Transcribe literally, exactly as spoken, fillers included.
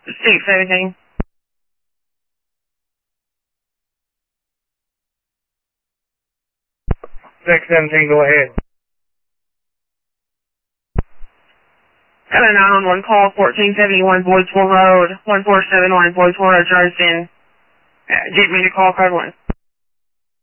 six seventeen. six seventeen, go ahead. Got a nine one one call, fourteen seventy-one Boydsville Road, one four seven one Boydsville Road, Dresden. Uh, get me to call code one.